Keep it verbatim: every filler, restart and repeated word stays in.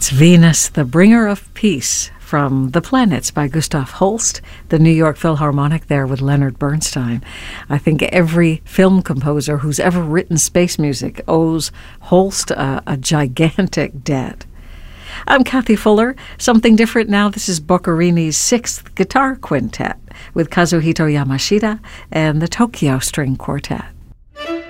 That's Venus, the Bringer of Peace, from The Planets by Gustav Holst, the New York Philharmonic there with Leonard Bernstein. I think every film composer who's ever written space music owes Holst a, a gigantic debt. I'm Kathy Fuller. Something different now. This is Boccherini's Sixth Guitar Quintet with Kazuhito Yamashita and the Tokyo String Quartet.